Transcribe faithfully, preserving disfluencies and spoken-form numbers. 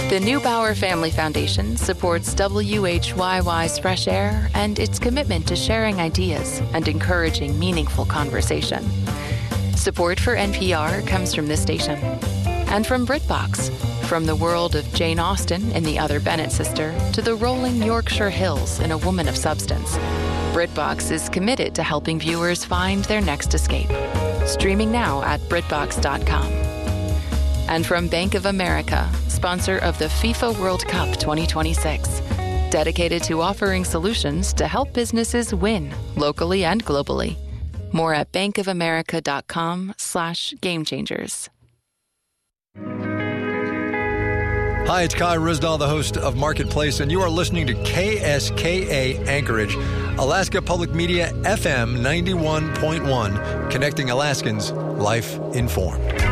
The Neubauer Family Foundation supports W H Y Y's Fresh Air and its commitment to sharing ideas and encouraging meaningful conversation. Support for N P R comes from this station and from BritBox. From the world of Jane Austen in The Other Bennett Sister to the rolling Yorkshire Hills in A Woman of Substance, BritBox is committed to helping viewers find their next escape. Streaming now at BritBox dot com. And from Bank of America, sponsor of the FIFA World Cup twenty twenty-six, dedicated to offering solutions to help businesses win locally and globally. More at bankofamerica.com slash game changers. Hi, it's Kai Ryssdal, the host of Marketplace, and you are listening to K S K A Anchorage, Alaska Public Media F M ninety-one point one, connecting Alaskans, life informed.